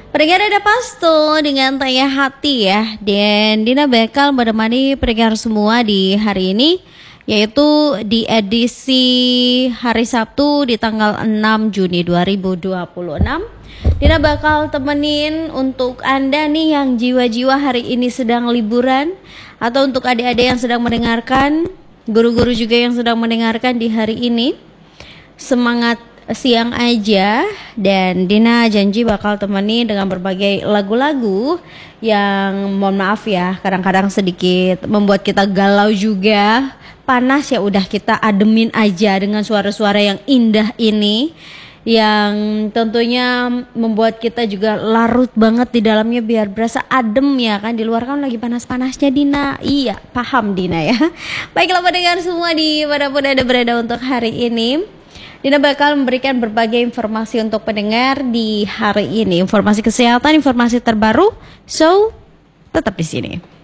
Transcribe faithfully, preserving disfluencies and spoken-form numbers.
Pendengar ada Pasto dengan Tanya Hati ya. Dan Dina bakal menemani pendengar semua di hari ini, yaitu di edisi hari Sabtu di tanggal enam Juni dua ribu dua puluh enam. Dina bakal temenin untuk Anda nih yang jiwa-jiwa hari ini sedang liburan, atau untuk adik-adik yang sedang mendengarkan, guru-guru juga yang sedang mendengarkan di hari ini. Semangat siang aja, dan Dina janji bakal temani dengan berbagai lagu-lagu yang mohon maaf ya kadang-kadang sedikit membuat kita galau juga. Panas ya udah kita ademin aja dengan suara-suara yang indah ini, yang tentunya membuat kita juga larut banget di dalamnya biar berasa adem ya kan. Di luar kan lagi panas-panasnya Dina. Iya paham Dina ya. Baiklah pendengar semua di manapun Anda berada untuk hari ini, Dina bakal memberikan berbagai informasi untuk pendengar di hari ini. Informasi kesehatan, informasi terbaru. So, tetap di sini.